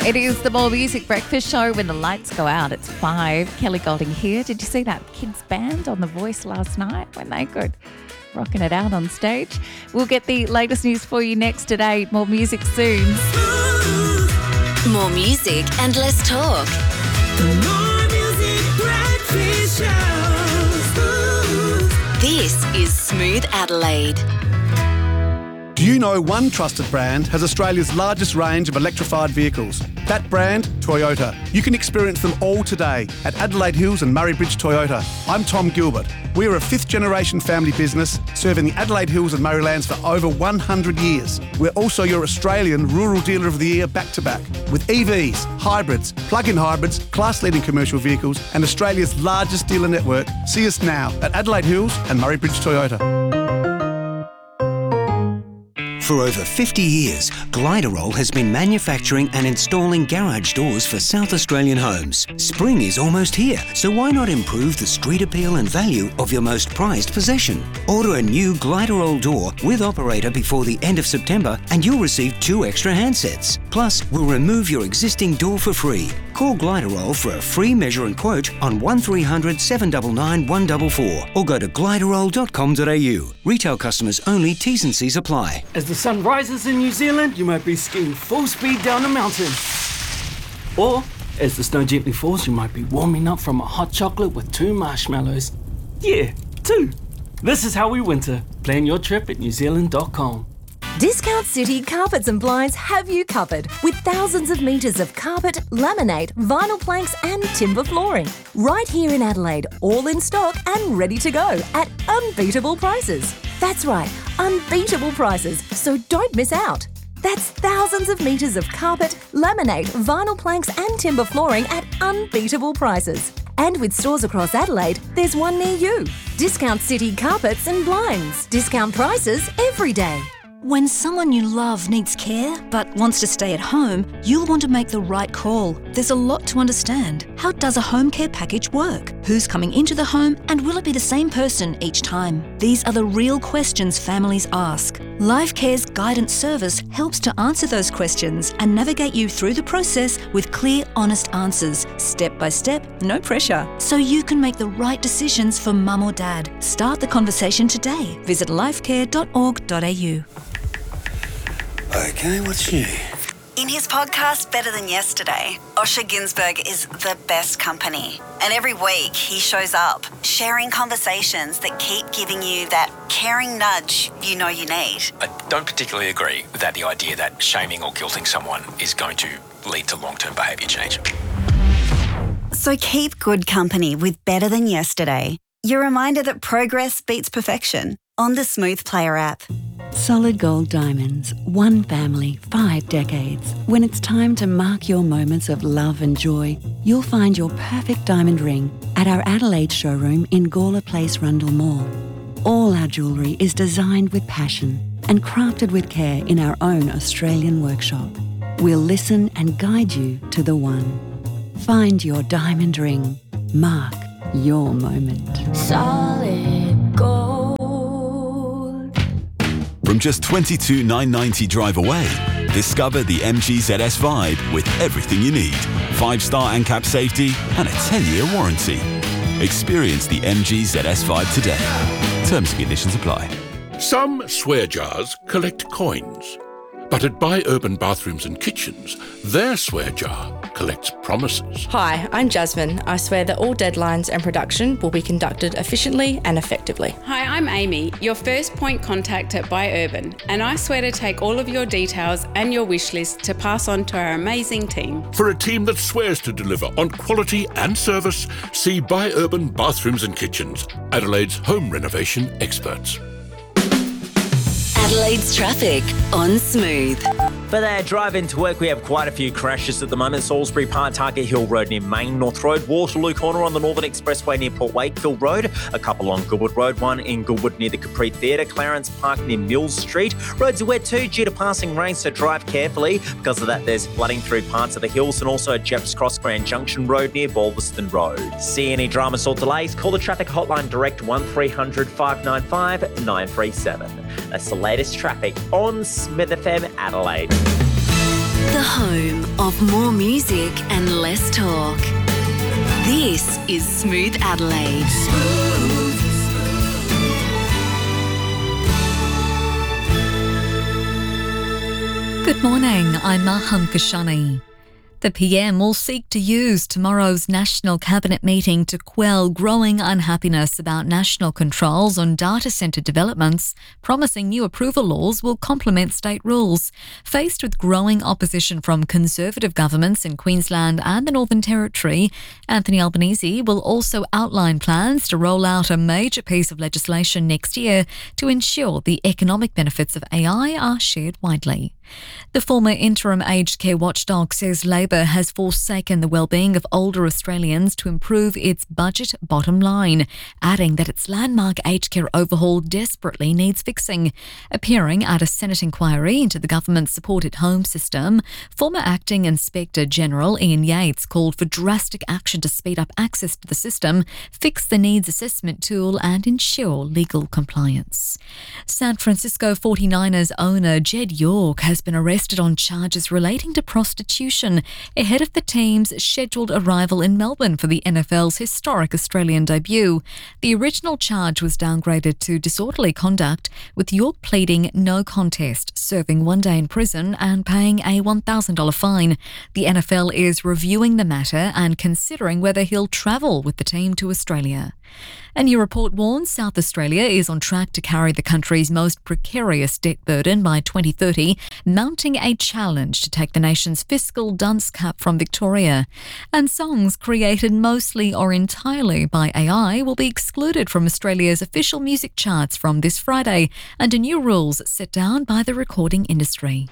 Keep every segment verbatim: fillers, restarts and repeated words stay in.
It is the More Music Breakfast Show. When the lights go out, it's five. Kelly Golding here. Did you see that kids band on The Voice last night when they could rocking it out on stage? We'll get the latest news for you next today. More music soon. More music and less talk. The More Music Breakfast Show. This is Smooth Adelaide. Do you know one trusted brand has Australia's largest range of electrified vehicles? That brand, Toyota. You can experience them all today at Adelaide Hills and Murray Bridge Toyota. I'm Tom Gilbert. We are a fifth-generation family business serving the Adelaide Hills and Murraylands for over one hundred years. We're also your Australian Rural Dealer of the Year back-to-back with E Vs, hybrids, plug-in hybrids, class-leading commercial vehicles and Australia's largest dealer network. See us now at Adelaide Hills and Murray Bridge Toyota. For over fifty years, Gliderol has been manufacturing and installing garage doors for South Australian homes. Spring is almost here, so why not improve the street appeal and value of your most prized possession? Order a new Gliderol door with operator before the end of September and you'll receive two extra handsets. Plus, we'll remove your existing door for free. Call Gliderol for a free measure and quote on one three hundred, seven nine nine, one four four or go to gliderol dot com dot a u. Retail customers only, T's and C's apply. As the sun rises in New Zealand, you might be skiing full speed down a mountain. Or, as the snow gently falls, you might be warming up from a hot chocolate with two marshmallows. Yeah, two. This is how we winter. Plan your trip at new zealand dot com. Discount City Carpets and Blinds have you covered with thousands of metres of carpet, laminate, vinyl planks and timber flooring. Right here in Adelaide, all in stock and ready to go at unbeatable prices. That's right, unbeatable prices, so don't miss out. That's thousands of metres of carpet, laminate, vinyl planks and timber flooring at unbeatable prices. And with stores across Adelaide, there's one near you. Discount City Carpets and Blinds. Discount prices every day. When someone you love needs care but wants to stay at home, you'll want to make the right call. There's a lot to understand. How does a home care package work? Who's coming into the home and will it be the same person each time? These are the real questions families ask. LifeCare's guidance service helps to answer those questions and navigate you through the process with clear, honest answers, step by step, no pressure, so you can make the right decisions for mum or dad. Start the conversation today. Visit lifecare dot org dot a u. Okay, what's new? In his podcast, Better Than Yesterday, Osher Günsberg is the best company. And every week he shows up, sharing conversations that keep giving you that caring nudge you know you need. I don't particularly agree with that, the idea that shaming or guilting someone is going to lead to long-term behaviour change. So keep good company with Better Than Yesterday. Your reminder that progress beats perfection on the Smooth Player app. Solid Gold Diamonds, one family, five decades. When it's time to mark your moments of love and joy, you'll find your perfect diamond ring at our Adelaide showroom in Gawler Place, Rundle Mall. All our jewellery is designed with passion and crafted with care in our own Australian workshop. We'll listen and guide you to the one. Find your diamond ring. Mark your moment. Solid Gold. From just twenty-two thousand nine hundred ninety drive away, discover the M G Z S Vibe with everything you need. Five-star ANCAP safety and a ten-year warranty. Experience the M G Z S Vibe today. Terms and conditions apply. Some swear jars collect coins. But at Buy Urban Bathrooms and Kitchens, their swear jar collects promises. Hi, I'm Jasmine. I swear that all deadlines and production will be conducted efficiently and effectively. Hi, I'm Amy, your first point contact at Buy Urban, and I swear to take all of your details and your wish list to pass on to our amazing team. For a team that swears to deliver on quality and service, see Buy Urban Bathrooms and Kitchens, Adelaide's home renovation experts. Adelaide's traffic on Smooth. For their drive into work, we have quite a few crashes at the moment. Salisbury Park, Target Hill Road near Main North Road, Waterloo Corner on the Northern Expressway near Port Wakefield Road, a couple on Goodwood Road, one in Goodwood near the Capri Theatre, Clarence Park near Mills Street. Roads are wet too due to passing rain, so drive carefully. Because of that, there's flooding through parts of the hills and also Jepps Cross Grand Junction Road near Balverston Road. See any dramas or delays? Call the traffic hotline direct one three hundred, five nine five, nine three seven. That's the latest traffic on Smith F M Adelaide. The The home of more music and less talk. This is Smooth Adelaide. Good morning, I'm Maham Kashani. The P M will seek to use tomorrow's National Cabinet meeting to quell growing unhappiness about national controls on data centre developments, promising new approval laws will complement state rules. Faced with growing opposition from Conservative governments in Queensland and the Northern Territory, Anthony Albanese will also outline plans to roll out a major piece of legislation next year to ensure the economic benefits of A I are shared widely. The former interim aged care watchdog says Labor has forsaken the well-being of older Australians to improve its budget bottom line, adding that its landmark aged care overhaul desperately needs fixing. Appearing at a Senate inquiry into the government's supported home system, former Acting Inspector General Ian Yates called for drastic action to speed up access to the system, fix the needs assessment tool and ensure legal compliance. San Francisco forty-niners owner Jed York has been arrested on charges relating to prostitution ahead of the team's scheduled arrival in Melbourne for the N F L's historic Australian debut. The original charge was downgraded to disorderly conduct, with York pleading no contest, serving one day in prison and paying a one thousand dollars fine. The N F L is reviewing the matter and considering whether he'll travel with the team to Australia. A new report warns South Australia is on track to carry the country's most precarious debt burden by twenty thirty, mounting a challenge to take the nation's fiscal dunce cap from Victoria. And songs created mostly or entirely by A I will be excluded from Australia's official music charts from this Friday, under new rules set down by the recording industry.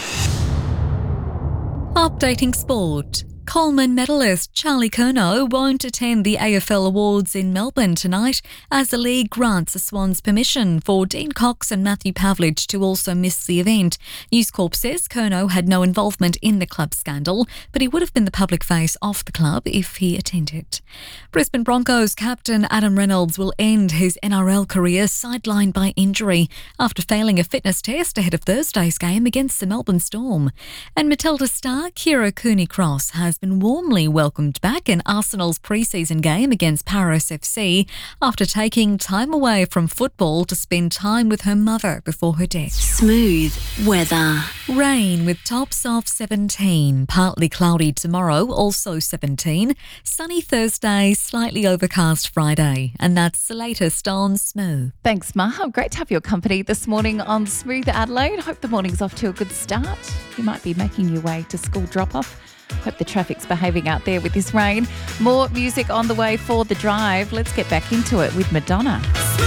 Updating sport. Coleman medalist Charlie Curnow won't attend the A F L Awards in Melbourne tonight as the league grants the Swans permission for Dean Cox and Matthew Pavlich to also miss the event. News Corp says Curnow had no involvement in the club scandal, but he would have been the public face of the club if he attended. Brisbane Broncos captain Adam Reynolds will end his N R L career sidelined by injury after failing a fitness test ahead of Thursday's game against the Melbourne Storm. And Matilda star Kira Cooney-Cross has been warmly welcomed back in Arsenal's pre-season game against Paris F C after taking time away from football to spend time with her mother before her death. Smooth weather. Rain with tops of seventeen. Partly cloudy tomorrow, also seventeen. Sunny Thursday, slightly overcast Friday. And that's the latest on Smooth. Thanks, Maha. Great to have your company this morning on Smooth Adelaide. Hope the morning's off to a good start. You might be making your way to school drop-off. Hope the traffic's behaving out there with this rain. More music on the way for The Drive. Let's get back into it with Madonna.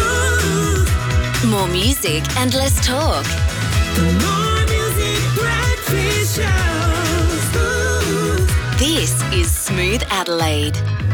More music and less talk. More music, breakfast show. This is Smooth Adelaide.